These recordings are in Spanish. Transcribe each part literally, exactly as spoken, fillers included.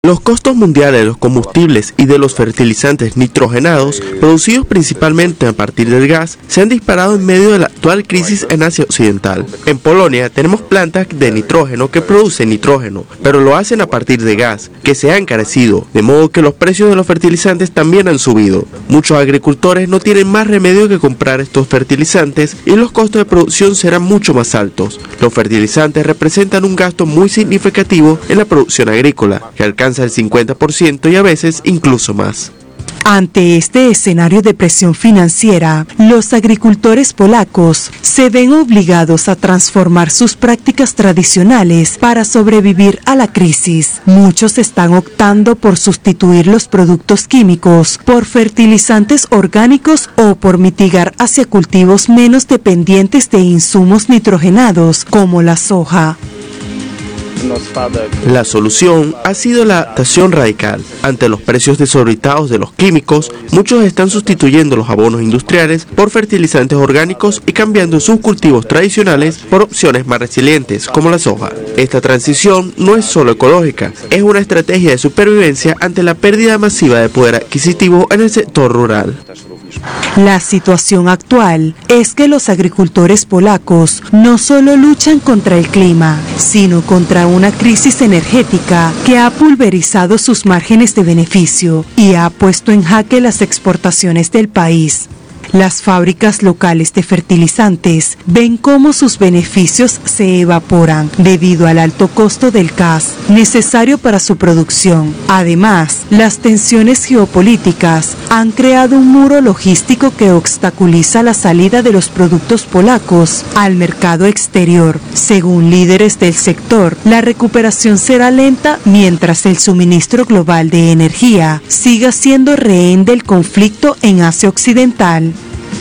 Los costos mundiales de los combustibles y de los fertilizantes nitrogenados, producidos principalmente a partir del gas, se han disparado en medio de la actual crisis en Asia Occidental. En Polonia tenemos plantas de nitrógeno que producen nitrógeno, pero lo hacen a partir de gas, que se ha encarecido, de modo que los precios de los fertilizantes también han subido. Muchos agricultores no tienen más remedio que comprar estos fertilizantes y los costos de producción serán mucho más altos. Los fertilizantes representan un gasto muy significativo en la producción agrícola, que alcanza el cincuenta por ciento y a veces incluso más. Ante este escenario de presión financiera, los agricultores polacos se ven obligados a transformar sus prácticas tradicionales para sobrevivir a la crisis. Muchos están optando por sustituir los productos químicos por fertilizantes orgánicos o por mitigar hacia cultivos menos dependientes de insumos nitrogenados como la soja. La solución ha sido la adaptación radical. Ante los precios desorbitados de los químicos, muchos están sustituyendo los abonos industriales por fertilizantes orgánicos y cambiando sus cultivos tradicionales por opciones más resilientes, como la soja. Esta transición no es solo ecológica, es una estrategia de supervivencia ante la pérdida masiva de poder adquisitivo en el sector rural. La situación actual es que los agricultores polacos no solo luchan contra el clima, sino contra una crisis energética que ha pulverizado sus márgenes de beneficio y ha puesto en jaque las exportaciones del país. Las fábricas locales de fertilizantes ven cómo sus beneficios se evaporan debido al alto costo del gas necesario para su producción. Además, las tensiones geopolíticas han creado un muro logístico que obstaculiza la salida de los productos polacos al mercado exterior. Según líderes del sector, la recuperación será lenta mientras el suministro global de energía siga siendo rehén del conflicto en Asia Occidental.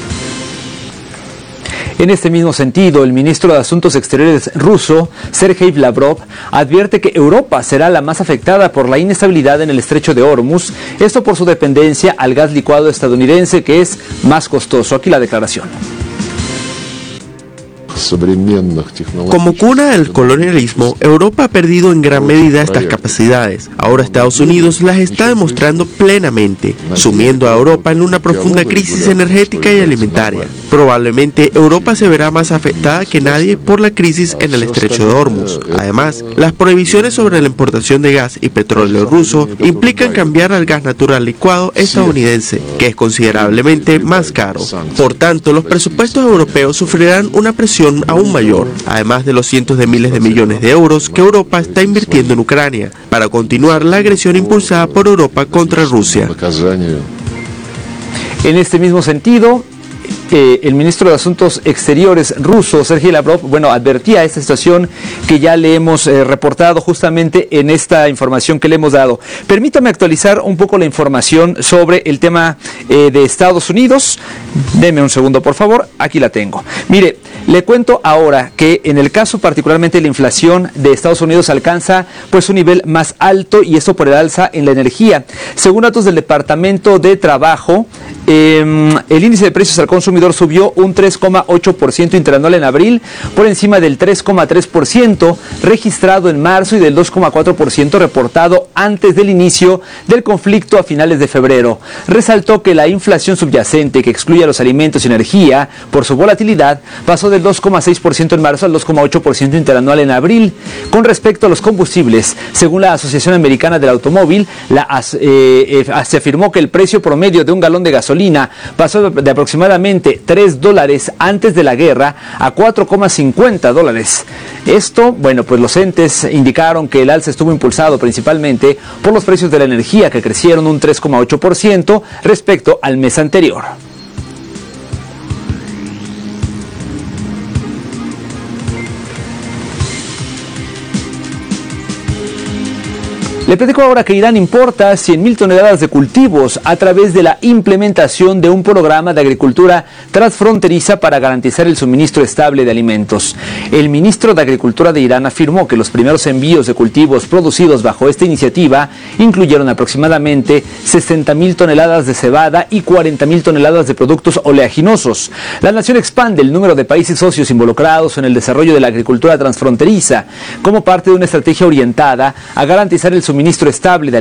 En este mismo sentido, el ministro de Asuntos Exteriores ruso, Sergei Lavrov, advierte que Europa será la más afectada por la inestabilidad en el estrecho de Hormuz, esto por su dependencia al gas licuado estadounidense, que es más costoso. Aquí la declaración. Como cuna del colonialismo, Europa ha perdido en gran medida estas capacidades. Ahora Estados Unidos las está demostrando plenamente, sumiendo a Europa en una profunda crisis energética y alimentaria. Probablemente Europa se verá más afectada que nadie por la crisis en el estrecho de Hormuz. Además, las prohibiciones sobre la importación de gas y petróleo ruso implican cambiar al gas natural licuado estadounidense, que es considerablemente más caro. Por tanto, los presupuestos europeos sufrirán una presión aún mayor, además de los cientos de miles de millones de euros que Europa está invirtiendo en Ucrania para continuar la agresión impulsada por Europa contra Rusia. En este mismo sentido, Eh, el ministro de Asuntos Exteriores ruso, Sergei Lavrov, bueno, advertía esta situación que ya le hemos eh, reportado justamente en esta información que le hemos dado. Permítame actualizar un poco la información sobre el tema eh, de Estados Unidos. Deme un segundo, por favor. Aquí la tengo. Mire, le cuento ahora que en el caso particularmente de la inflación de Estados Unidos alcanza pues un nivel más alto, y esto por el alza en la energía. Según datos del Departamento de Trabajo, eh, el índice de precios al consumidor subió un tres coma ocho por ciento interanual en abril, por encima del tres coma tres por ciento registrado en marzo y del dos coma cuatro por ciento reportado antes del inicio del conflicto a finales de febrero. Resaltó que la inflación subyacente, que excluye a los alimentos y energía por su volatilidad, pasó del dos coma seis por ciento en marzo al dos coma ocho por ciento interanual en abril. Con respecto a los combustibles, según la Asociación Americana del Automóvil, la, eh, eh, se afirmó que el precio promedio de un galón de gasolina pasó de aproximadamente tres dólares antes de la guerra a cuatro coma cincuenta dólares. Esto, bueno, pues los entes indicaron que el alza estuvo impulsado principalmente por los precios de la energía, que crecieron un tres coma ocho por ciento respecto al mes anterior. Le platico ahora que Irán importa cien mil toneladas de cultivos a través de la implementación de un programa de agricultura transfronteriza para garantizar el suministro estable de alimentos. El ministro de Agricultura de Irán afirmó que los primeros envíos de cultivos producidos bajo esta iniciativa incluyeron aproximadamente sesenta mil toneladas de cebada y cuarenta mil toneladas de productos oleaginosos. La nación expande el número de países socios involucrados en el desarrollo de la agricultura transfronteriza como parte de una estrategia orientada a garantizar el suministro suministro estable de